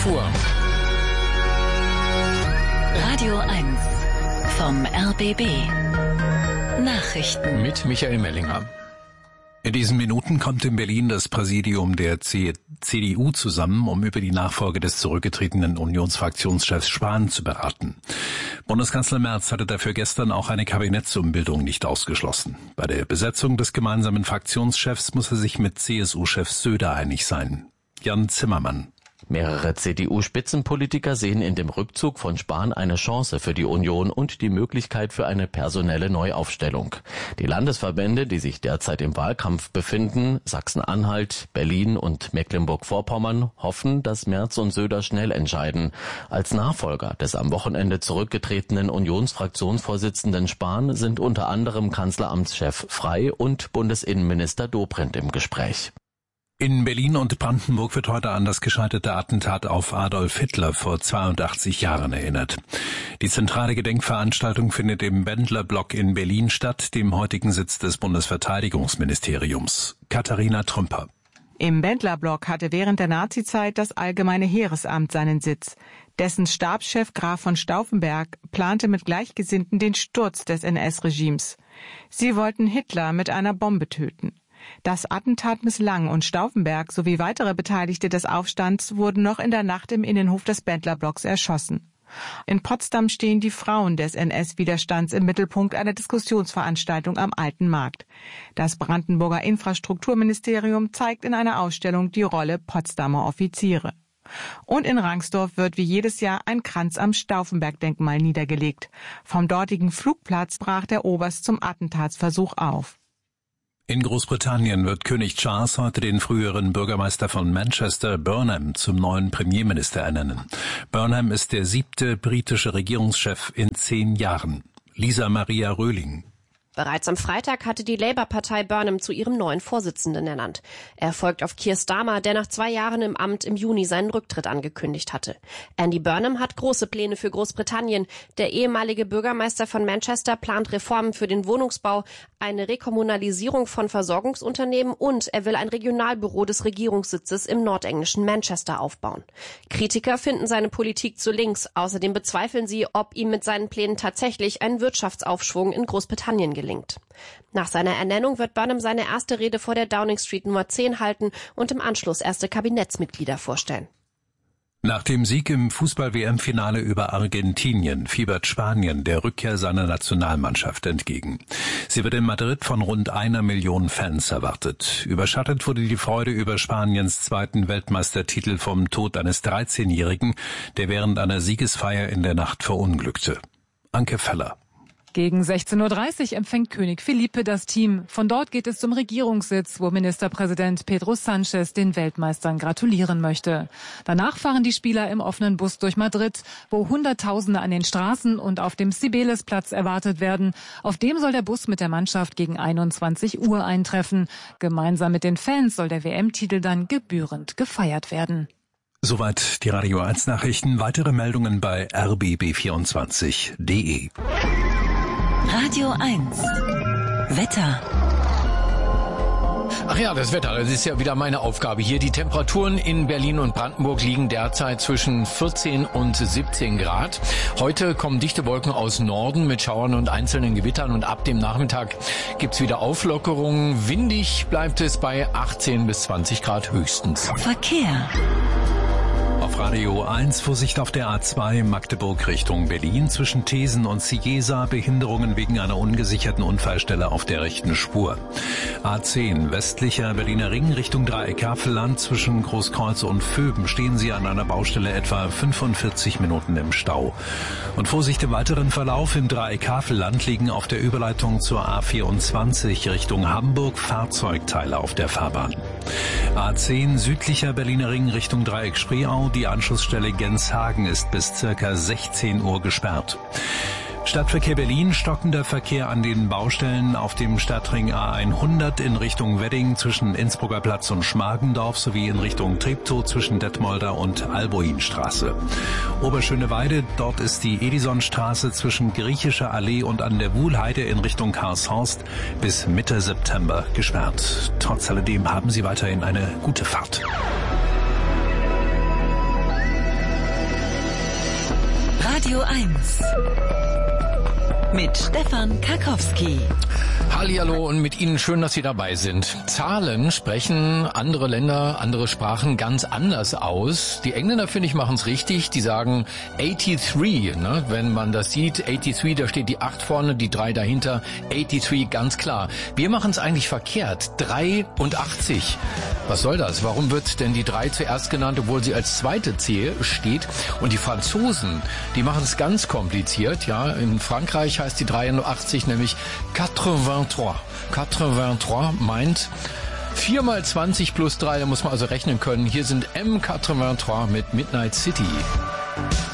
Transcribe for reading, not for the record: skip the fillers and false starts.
12 Uhr. Radio 1 vom RBB. Nachrichten Mit Michael Mellinger. In diesen Minuten kommt in Berlin das Präsidium der CDU zusammen, um über die Nachfolge des zurückgetretenen Unionsfraktionschefs Spahn zu beraten. Bundeskanzler Merz hatte dafür gestern auch eine Kabinettsumbildung nicht ausgeschlossen. Bei der Besetzung des gemeinsamen Fraktionschefs muss er sich mit CSU-Chef Söder einig sein. Jan Zimmermann. Mehrere CDU-Spitzenpolitiker sehen in dem Rückzug von Spahn eine Chance für die Union und die Möglichkeit für eine personelle Neuaufstellung. Die Landesverbände, die sich derzeit im Wahlkampf befinden, Sachsen-Anhalt, Berlin und Mecklenburg-Vorpommern, hoffen, dass Merz und Söder schnell entscheiden. Als Nachfolger des am Wochenende zurückgetretenen Unionsfraktionsvorsitzenden Spahn sind unter anderem Kanzleramtschef Frey und Bundesinnenminister Dobrindt im Gespräch. In Berlin und Brandenburg wird heute an das gescheiterte Attentat auf Adolf Hitler vor 82 Jahren erinnert. Die zentrale Gedenkveranstaltung findet im Bendler-Block in Berlin statt, dem heutigen Sitz des Bundesverteidigungsministeriums. Katharina Trümper. Im Bendler-Block hatte während der Nazizeit das Allgemeine Heeresamt seinen Sitz. Dessen Stabschef Graf von Stauffenberg plante mit Gleichgesinnten den Sturz des NS-Regimes. Sie wollten Hitler mit einer Bombe töten. Das Attentat misslang und Stauffenberg sowie weitere Beteiligte des Aufstands wurden noch in der Nacht im Innenhof des Bendler-Blocks erschossen. In Potsdam stehen die Frauen des NS-Widerstands im Mittelpunkt einer Diskussionsveranstaltung am Alten Markt. Das Brandenburger Infrastrukturministerium zeigt in einer Ausstellung die Rolle Potsdamer Offiziere. Und in Rangsdorf wird wie jedes Jahr ein Kranz am Stauffenberg-Denkmal niedergelegt. Vom dortigen Flugplatz brach der Oberst zum Attentatsversuch auf. In Großbritannien wird König Charles heute den früheren Bürgermeister von Manchester, Burnham, zum neuen Premierminister ernennen. Burnham ist der 7. britische Regierungschef in 10 Jahren. Lisa Maria Röhling. Bereits am Freitag hatte die Labour-Partei Burnham zu ihrem neuen Vorsitzenden ernannt. Er folgt auf Keir Starmer, der nach 2 Jahren im Amt im Juni seinen Rücktritt angekündigt hatte. Andy Burnham hat große Pläne für Großbritannien. Der ehemalige Bürgermeister von Manchester plant Reformen für den Wohnungsbau, eine Rekommunalisierung von Versorgungsunternehmen und er will ein Regionalbüro des Regierungssitzes im nordenglischen Manchester aufbauen. Kritiker finden seine Politik zu links. Außerdem bezweifeln sie, ob ihm mit seinen Plänen tatsächlich ein Wirtschaftsaufschwung in Großbritannien gelingt. Nach seiner Ernennung wird Burnham seine erste Rede vor der Downing Street Nummer 10 halten und im Anschluss erste Kabinettsmitglieder vorstellen. Nach dem Sieg im Fußball-WM-Finale über Argentinien fiebert Spanien der Rückkehr seiner Nationalmannschaft entgegen. Sie wird in Madrid von rund 1 Million Fans erwartet. Überschattet wurde die Freude über Spaniens 2. Weltmeistertitel vom Tod eines 13-Jährigen, der während einer Siegesfeier in der Nacht verunglückte. Anke Feller. Gegen 16:30 Uhr empfängt König Felipe das Team. Von dort geht es zum Regierungssitz, wo Ministerpräsident Pedro Sánchez den Weltmeistern gratulieren möchte. Danach fahren die Spieler im offenen Bus durch Madrid, wo Hunderttausende an den Straßen und auf dem Cibeles-Platz erwartet werden. Auf dem soll der Bus mit der Mannschaft gegen 21 Uhr eintreffen. Gemeinsam mit den Fans soll der WM-Titel dann gebührend gefeiert werden. Soweit die Radio 1 Nachrichten. Weitere Meldungen bei rbb24.de. Radio 1 Wetter. Ach ja, das Wetter, das ist ja wieder meine Aufgabe hier. Die Temperaturen in Berlin und Brandenburg liegen derzeit zwischen 14 und 17 Grad. Heute kommen dichte Wolken aus Norden mit Schauern und einzelnen Gewittern und ab dem Nachmittag gibt's wieder Auflockerungen. Windig bleibt es bei 18 bis 20 Grad höchstens. Verkehr. Auf Radio 1 Vorsicht auf der A2 Magdeburg Richtung Berlin zwischen Thesen und Cieza, Behinderungen wegen einer ungesicherten Unfallstelle auf der rechten Spur. A10 westlicher Berliner Ring Richtung Dreieck Havelland zwischen Großkreuz und Vöben stehen Sie an einer Baustelle etwa 45 Minuten im Stau. Und Vorsicht im weiteren Verlauf im Dreieck Havelland liegen auf der Überleitung zur A24 Richtung Hamburg Fahrzeugteile auf der Fahrbahn. A10 südlicher Berliner Ring Richtung Dreieck Spreeau. Die Anschlussstelle Genshagen ist bis circa 16 Uhr gesperrt. Stadtverkehr Berlin, stockender Verkehr an den Baustellen auf dem Stadtring A100 in Richtung Wedding zwischen Innsbrucker Platz und Schmargendorf sowie in Richtung Treptow zwischen Detmolder und Albuinstraße. Oberschöneweide, dort ist die Edisonstraße zwischen Griechischer Allee und an der Wuhlheide in Richtung Karlshorst bis Mitte September gesperrt. Trotz alledem haben Sie weiterhin eine gute Fahrt. Radio 1 mit Stefan Karkowski. Hallihallo und mit Ihnen schön, dass Sie dabei sind. Zahlen sprechen andere Länder, andere Sprachen ganz anders aus. Die Engländer, finde ich, machen es richtig. Die sagen 83, ne? Wenn man das sieht, 83, da steht die 8 vorne, die 3 dahinter. 83, ganz klar. Wir machen es eigentlich verkehrt. 83. Was soll das? Warum wird denn die 3 zuerst genannt, obwohl sie als zweite Zehe steht? Und die Franzosen, die machen es ganz kompliziert. Ja, in Frankreich heißt die 83 nämlich 83. 83 meint 4 mal 20 plus 3, da muss man also rechnen können. Hier sind M83 mit Midnight City.